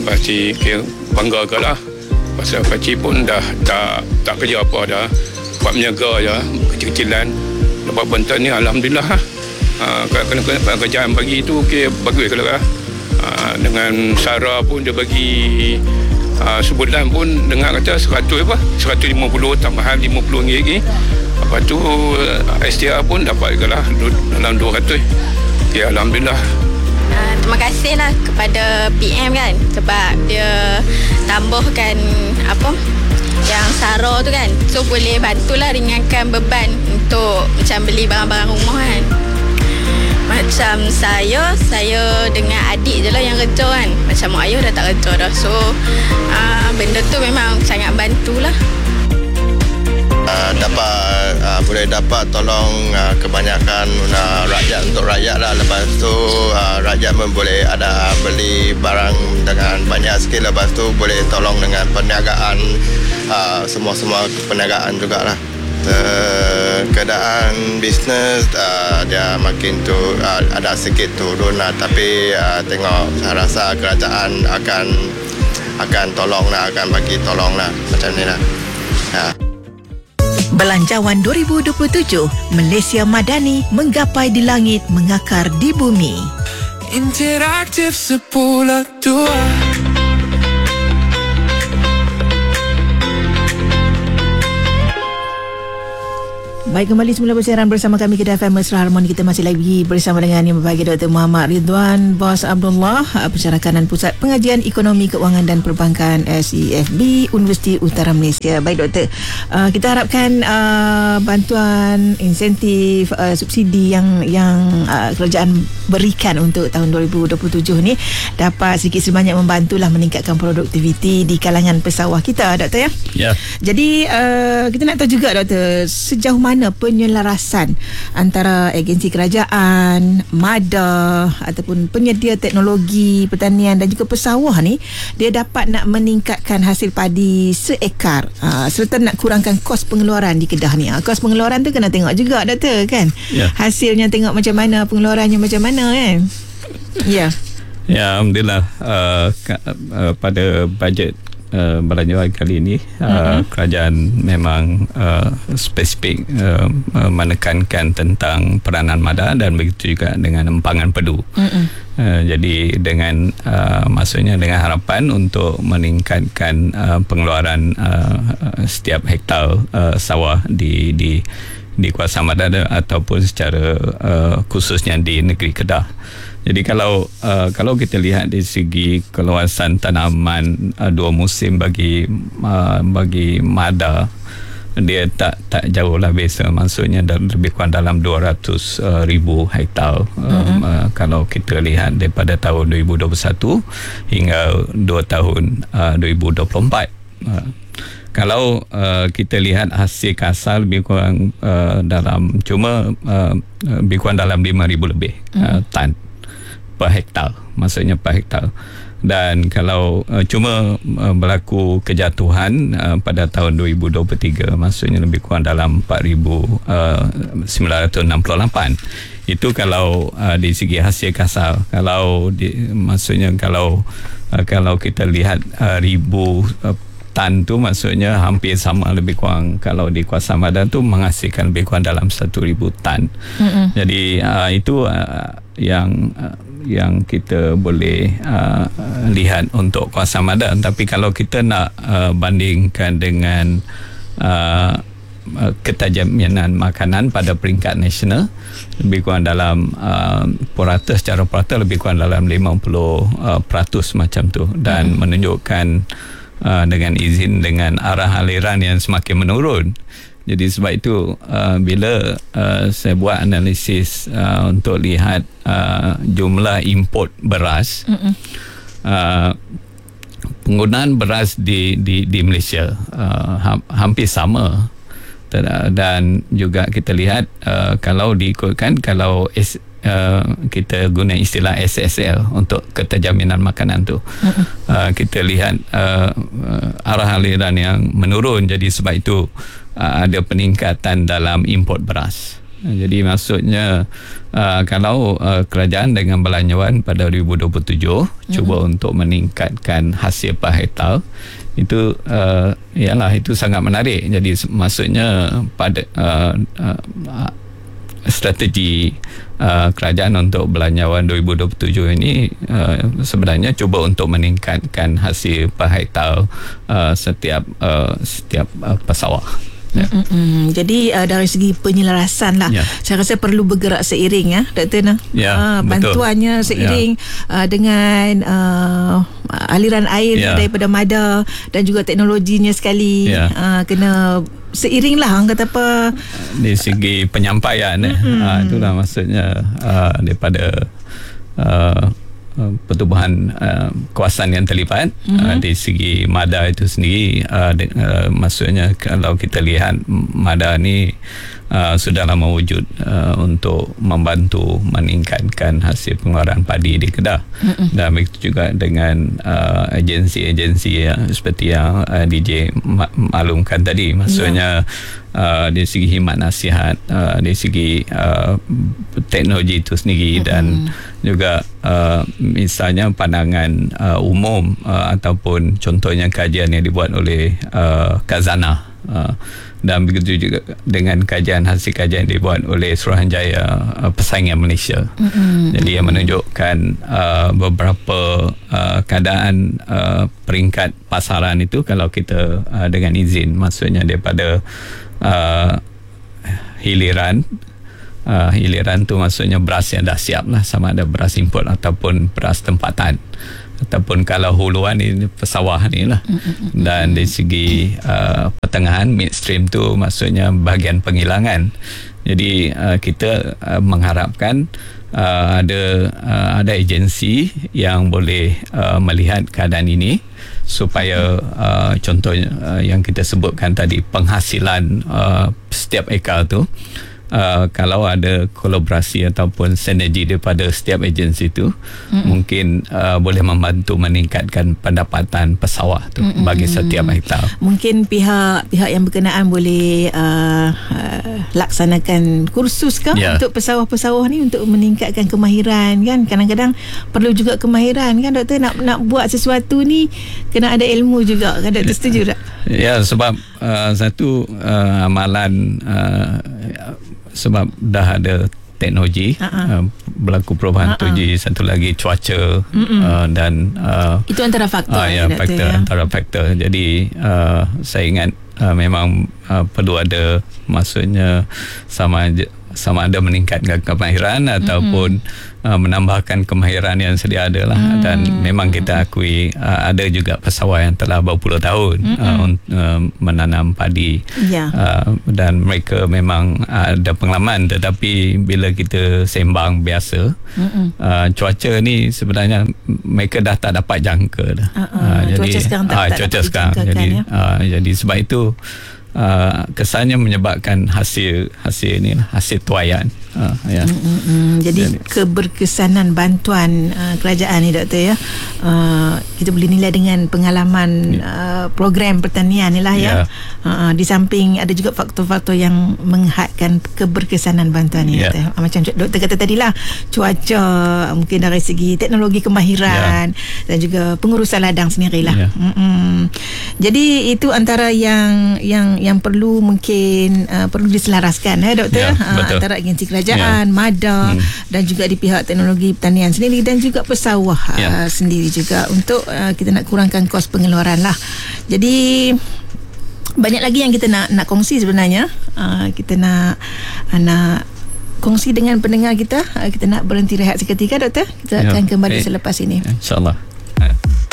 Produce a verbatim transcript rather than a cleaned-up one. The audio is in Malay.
pakcik kira banggakan lah. Pasal pakcik pun dah tak tak kerja apa dah. Buat menjaga je, kecil-kecilan. Lepas bentar ni Alhamdulillah lah. Uh, kena kena kerjaan pagi tu okay, bagus kalau lah. Uh, dengan Sarah pun dia bagi uh, sebulan pun dengar kata seratus apa? seratus lima puluh tambahan lima puluh ringgit lagi. Lepas tu uh, S T R pun dapat ke lah dalam dua ratus. Okay, Alhamdulillah. Uh, terima kasih lah kepada P M kan sebab dia tambahkan apa yang Sarah tu kan, so boleh bantulah ringankan beban untuk macam beli barang-barang rumah kan. Macam saya saya dengan adik je lah yang kerja kan, macam mak ayah dah tak kerja dah, so uh, benda tu memang sangat bantulah. Uh, dapat uh, boleh dapat tolong uh, kebanyakan uh, rakyat untuk rakyat lah. Lepas tu uh, rakyat pun boleh ada beli barang dengan banyak sikit. Lepas tu boleh tolong dengan perniagaan, uh, semua-semua perniagaan jugalah. Uh, keadaan bisnes uh, dia makin tu uh, ada sikit turun lah, tapi uh, tengok saya rasa kerajaan akan akan tolong lah, akan bagi tolong lah macam ni lah. Ya. Belanjawan dua ribu dua puluh tujuh, Malaysia Madani menggapai di langit, mengakar di bumi. Interaktif sepuluh dua. Baik, kembali semula bersiaran bersama kami Kedah F M Mesra Harmoni. Kita masih lagi bersama dengan Yang Berbahagia Doktor Muhammad Ridwan Bos Abdullah, Pencerakanan Pusat Pengajian Ekonomi Keuangan dan Perbankan S E F B Universiti Utara Malaysia. Baik Doktor, uh, kita harapkan uh, bantuan, insentif, uh, subsidi yang yang uh, kerajaan berikan untuk tahun dua ribu dua puluh tujuh ni dapat sedikit sebanyak membantulah meningkatkan produktiviti di kalangan pesawah kita, Doktor ya. Ya. Jadi uh, kita nak tahu juga Doktor, sejauh mana penyelarasan antara agensi kerajaan, MADA ataupun penyedia teknologi pertanian dan juga pesawah ni, dia dapat nak meningkatkan hasil padi seekar uh, serta nak kurangkan kos pengeluaran di Kedah ni. Uh, kos pengeluaran tu kena tengok juga Doktor kan. Ya. Hasilnya tengok macam mana, pengeluarannya macam mana kan. Ya. Ya, Alhamdulillah uh, uh, pada bajet Uh, belanjawan kali ini uh, uh-huh. kerajaan memang uh, spesifik uh, uh, menekankan tentang peranan MADA dan begitu juga dengan empangan pedu. Uh-huh. Uh, jadi dengan uh, maksudnya dengan harapan untuk meningkatkan uh, pengeluaran uh, setiap hektar uh, sawah di di di kawasan MADA ataupun secara uh, khususnya di negeri Kedah. Jadi kalau uh, kalau kita lihat dari segi keluasan tanaman uh, dua musim bagi uh, bagi MADA, dia tak tak jauh lah biasa, maksudnya lebih kurang dalam dua ratus ribu hektar. Uh-huh. um, uh, kalau kita lihat daripada tahun dua ribu dua puluh satu hingga dua tahun uh, dua ribu dua puluh empat. Uh, Kalau uh, kita lihat hasil kasar lebih kurang uh, dalam cuma uh, lebih kurang dalam lima ribu lebih uh, tan per hektar, maksudnya per hektar. Dan kalau uh, cuma uh, berlaku kejatuhan uh, pada tahun dua ribu dua puluh tiga, maksudnya lebih kurang dalam empat ribu sembilan ratus enam puluh lapan. Itu kalau uh, di segi hasil kasar. Kalau di, maksudnya kalau uh, kalau kita lihat uh, ribu uh, tan tu, maksudnya hampir sama lebih kurang kalau di kawasan MADA tu menghasilkan lebih kurang dalam satu ribu tan. Mm-hmm. Jadi uh, itu uh, yang uh, yang kita boleh uh, lihat untuk kawasan MADA. Tapi kalau kita nak uh, bandingkan dengan uh, ketajaminan makanan pada peringkat nasional, lebih kurang dalam uh, purata, secara purata lebih kurang dalam lima puluh peratus macam tu, dan mm-hmm. menunjukkan Uh, dengan izin dengan arah aliran yang semakin menurun. Jadi sebab itu uh, bila uh, saya buat analisis uh, untuk lihat uh, jumlah import beras, uh, penggunaan beras di di di Malaysia uh, ha- hampir sama, dan juga kita lihat uh, kalau diikutkan, kalau S, Uh, kita guna istilah S S L untuk keterjaminan makanan tu, uh-uh. uh, kita lihat uh, uh, arah aliran yang menurun. Jadi sebab itu uh, ada peningkatan dalam import beras. Jadi maksudnya uh, kalau uh, kerajaan dengan belanjawan pada dua ribu dua puluh tujuh mm-hmm. cuba untuk meningkatkan hasil per hektar, itu uh, ialah itu sangat menarik. Jadi maksudnya pada uh, uh, strategi uh, kerajaan untuk belanjawan dua ribu dua puluh tujuh ini uh, sebenarnya cuba untuk meningkatkan hasil per hektar uh, setiap uh, setiap uh, pesawah. Ya. Mm-mm. Jadi uh, dari segi penyelarasan lah, ya. Saya rasa perlu bergerak seiring ya, Doktor Nah. Ya, uh, bantuannya seiring ya. uh, dengan uh, aliran air ya. daripada mada dan juga teknologinya sekali ya. uh, kena seiring lah, orang kata apa, di segi penyampaian eh. uh, itulah maksudnya uh, daripada uh, pertubuhan uh, kawasan yang terlibat mm-hmm. uh, di segi mada itu sendiri uh, de, uh, maksudnya kalau kita lihat mada ni uh, sudah lama wujud uh, untuk membantu meningkatkan hasil pengeluaran padi di Kedah mm-hmm. dan begitu juga dengan uh, agensi-agensi ya, seperti yang uh, D J ma- maklumkan tadi, maksudnya yeah. Uh, dari segi khidmat nasihat, uh, dari segi uh, teknologi itu sendiri mm-hmm. dan juga uh, misalnya pandangan uh, umum uh, ataupun contohnya kajian yang dibuat oleh uh, Khazanah uh, dan begitu juga dengan kajian hasil kajian yang dibuat oleh Suruhanjaya uh, Persaingan Malaysia. Mm-hmm. Jadi yang menunjukkan uh, beberapa uh, keadaan uh, peringkat pasaran itu kalau kita uh, dengan izin, maksudnya daripada Uh, hiliran uh, hiliran tu maksudnya beras yang dah siap lah, sama ada beras import ataupun beras tempatan, ataupun kalau huluan ni pesawah ni lah. Dan dari segi uh, pertengahan midstream tu maksudnya bahagian penghilangan. Jadi uh, kita uh, mengharapkan uh, ada uh, ada agensi yang boleh uh, melihat keadaan ini supaya uh, contohnya uh, yang kita sebutkan tadi, penghasilan uh, setiap ekar tu uh, kalau ada kolaborasi ataupun sinergi daripada setiap agensi tu mm-hmm. mungkin uh, boleh membantu meningkatkan pendapatan pesawah tu mm-hmm. bagi setiap hektar. Mungkin pihak pihak yang berkenaan boleh uh, uh, laksanakan kursus ke yeah. untuk pesawah-pesawah ni untuk meningkatkan kemahiran kan. Kadang-kadang perlu juga kemahiran kan, Doktor, nak nak buat sesuatu ni kena ada ilmu juga kan, Doktor, setuju tak? Ya, sebab uh, satu uh, amalan uh, sebab dah ada teknologi uh-uh. uh, berlaku perubahan uh-uh. teknologi, satu lagi cuaca uh, dan uh, itu antara faktor uh, ya, faktor ya. antara faktor. Jadi uh, saya ingat uh, memang uh, perlu ada, maksudnya sama sama ada meningkatkan kemahiran mm-hmm. ataupun uh, menambahkan kemahiran yang sedia ada lah. Mm-hmm. Dan memang kita akui uh, ada juga pesawah yang telah berpuluh tahun mm-hmm. uh, uh, menanam padi yeah. uh, dan mereka memang uh, ada pengalaman, tetapi bila kita sembang biasa mm-hmm. uh, cuaca ni sebenarnya mereka dah tak dapat jangka dah. Uh-uh. Uh, jadi cuaca sekarang tak, uh, tak cuaca sekarang jadi ya? uh, jadi sebab itu Uh, kesannya menyebabkan hasil hasil ni lah, hasil tuaian. Uh, ya. Mm-mm. Jadi, Jadi keberkesanan bantuan uh, kerajaan ni, Doktor ya, uh, kita boleh nilai dengan pengalaman yeah. uh, program pertanian ni lah ya. Yeah. Uh, di samping ada juga faktor-faktor yang menghadkan keberkesanan bantuan ni, yeah. Doktor. Uh, macam Doktor kata tadi lah, cuaca, mungkin dari segi teknologi kemahiran yeah. dan juga pengurusan ladang sendirilah. Yeah. Jadi itu antara yang yang yang perlu mungkin uh, perlu diselaraskan ya, Doktor, ya, uh, antara agensi kerajaan, ya. MADA hmm. dan juga di pihak teknologi pertanian sendiri dan juga pesawah ya. uh, sendiri juga untuk uh, kita nak kurangkan kos pengeluaran lah. Jadi banyak lagi yang kita nak nak kongsi sebenarnya. Uh, kita nak uh, nak kongsi dengan pendengar kita. Uh, kita nak berhenti rehat seketika, Doktor. Kita ya. akan kembali okay. selepas ini. InsyaAllah. Ya.